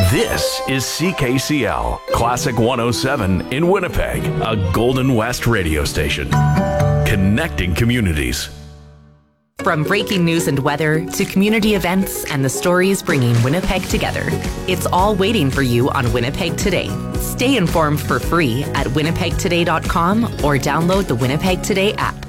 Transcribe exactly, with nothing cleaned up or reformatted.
This is C K C L, Classic one oh seven in Winnipeg, a Golden West radio station. Connecting communities. From breaking news and weather to community events and the stories bringing Winnipeg together, it's all waiting for you on Winnipeg Today. Stay informed for free at winnipeg today dot com or download the Winnipeg Today app.